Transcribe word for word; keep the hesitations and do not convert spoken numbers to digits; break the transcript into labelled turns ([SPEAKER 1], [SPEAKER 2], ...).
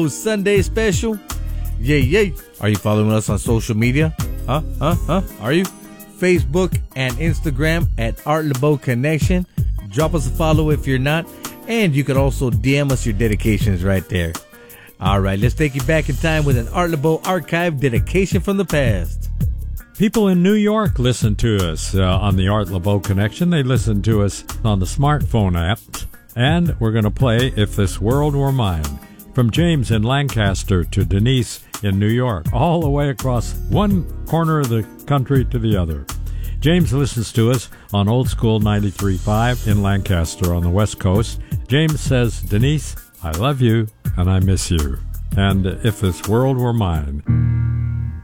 [SPEAKER 1] Sunday special. Yay, yay. Are you following us on social media? Huh? Huh? Huh? Are you? Facebook and Instagram at Art LeBeau Connection. Drop us a follow if you're not. And you can also D M us your dedications right there. All right, let's take you back in time with an Art LeBeau archive dedication from the past.
[SPEAKER 2] People in New York listen to us uh, on the Art LeBeau Connection. They listen to us on the smartphone app. And we're going to play If This World Were Mine. From James in Lancaster to Denise in New York, all the way across one corner of the country to the other. James listens to us on Old School ninety-three point five in Lancaster on the West Coast. James says, Denise, I love you and I miss you. And If This World Were Mine.